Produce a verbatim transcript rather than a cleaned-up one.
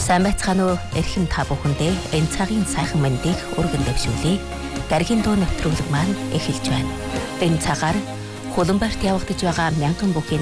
Сайн байцгаана уу эрхэм та бүхэндээ энэ цагийн сайхан мэндийг өргөн дэвшүүлье. Гаргийн дуу нэвтрүүлэг маань эхэлж байна. Энэ цагаар Хуланбарт явагдаж байгаа мянган бүхий